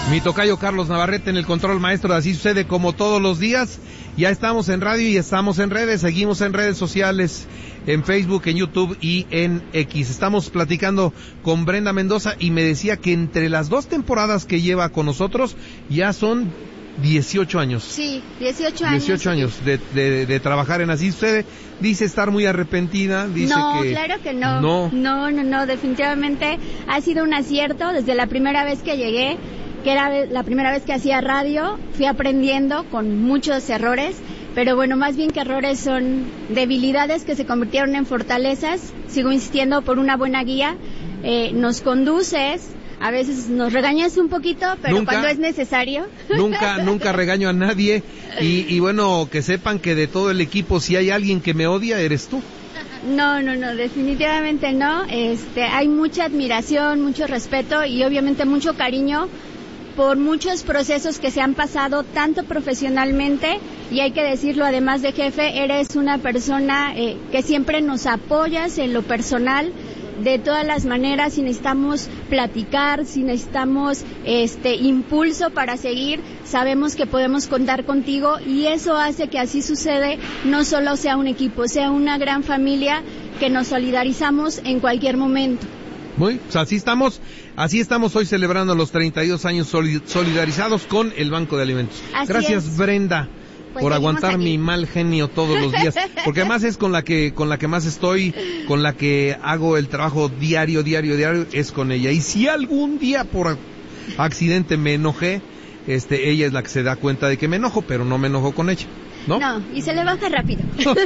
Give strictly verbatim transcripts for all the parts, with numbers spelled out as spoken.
Mi tocayo Carlos Navarrete en el control maestro, así sucede como todos los días. Ya estamos en radio y estamos en redes, seguimos en redes sociales, en Facebook, en YouTube y en X. Estamos platicando con Brenda Mendoza y me decía que entre las dos temporadas que lleva con nosotros ya son dieciocho años. Sí, dieciocho años. dieciocho años de, de, de trabajar en Así Sucede. Dice estar muy arrepentida, dice no, que... No, claro que no. No. No, no, no, definitivamente ha sido un acierto desde la primera vez que llegué, que era la primera vez que hacía radio, fui aprendiendo con muchos errores, pero bueno, más bien que errores son debilidades que se convirtieron en fortalezas. Sigo insistiendo por una buena guía, eh, nos conduces, a veces nos regañas un poquito, pero nunca, cuando es necesario. Nunca, nunca regaño a nadie y, y bueno, que sepan que de todo el equipo, si hay alguien que me odia, eres tú. No, no, no, definitivamente no. Este, hay mucha admiración, mucho respeto y obviamente mucho cariño por muchos procesos que se han pasado tanto profesionalmente, y hay que decirlo, además de jefe, eres una persona eh, que siempre nos apoyas en lo personal de todas las maneras. Si necesitamos platicar, si necesitamos este impulso para seguir, sabemos que podemos contar contigo, y eso hace que Así Sucede no solo sea un equipo, sea una gran familia que nos solidarizamos en cualquier momento. Muy, pues así estamos, así estamos hoy celebrando los treinta y dos años solidarizados con el Banco de Alimentos. Así Gracias, es. Brenda, pues por aguantar aquí. mi mal genio todos los días, porque además es con la que con la que más estoy, con la que hago el trabajo diario, diario, diario, es con ella. Y si algún día por accidente me enojé, este, ella es la que se da cuenta de que me enojo, pero no me enojo con ella. ¿No? No, y se le baja rápido.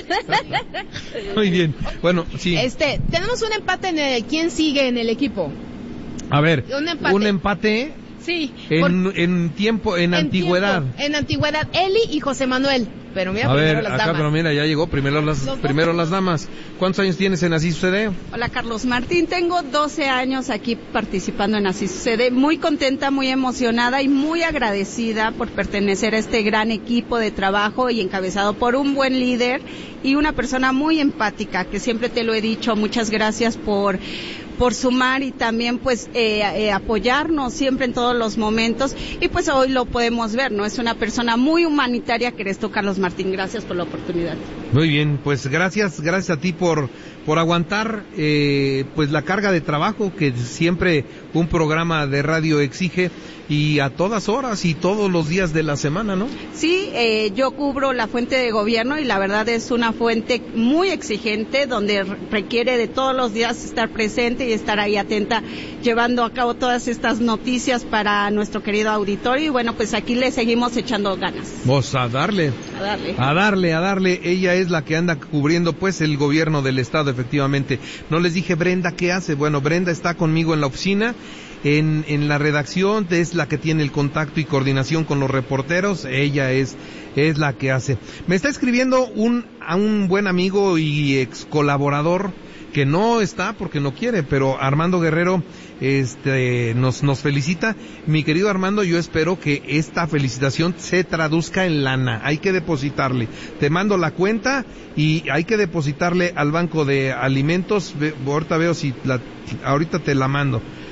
Muy bien. Bueno, sí. Este, tenemos un empate en el, ¿quién sigue en el equipo? A ver, un empate. Un empate sí. En, por, en tiempo, en, en antigüedad. Tiempo, en antigüedad, Eli y José Manuel. Pero mira, a primero ver, las acá, damas. pero mira, ya llegó primero las, primero las damas. ¿Cuántos años tienes en Así Sucede? Hola, Carlos Martín, tengo doce años aquí participando en Así Sucede, muy contenta, muy emocionada y muy agradecida por pertenecer a este gran equipo de trabajo y encabezado por un buen líder y una persona muy empática, que siempre te lo he dicho. Muchas gracias por por sumar y también pues eh, eh, apoyarnos siempre en todos los momentos, y pues hoy lo podemos ver, ¿no? Es una persona muy humanitaria que eres tú, Carlos Martín. Gracias por la oportunidad. Muy bien, pues gracias, gracias a ti por por aguantar eh, pues la carga de trabajo que siempre un programa de radio exige, y a todas horas y todos los días de la semana, ¿no? Sí, eh, yo cubro la fuente de gobierno y la verdad es una fuente muy exigente donde requiere de todos los días estar presente y estar ahí atenta, llevando a cabo todas estas noticias para nuestro querido auditorio, y bueno, pues aquí le seguimos echando ganas. Vos a darle, a darle, a darle, a darle. Ella es la que anda cubriendo pues el gobierno del estado, efectivamente. No les dije Brenda qué hace. Bueno, Brenda está conmigo en la oficina. En, en la redacción es la que tiene el contacto y coordinación con los reporteros. Ella es, es la que hace. Me está escribiendo un, a un buen amigo y ex colaborador que no está porque no quiere, pero Armando Guerrero este nos nos felicita. Mi querido Armando, yo espero que esta felicitación se traduzca en lana. Hay que depositarle. Te mando la cuenta y hay que depositarle al Banco de Alimentos. Ve, ahorita veo si la, ahorita te la mando.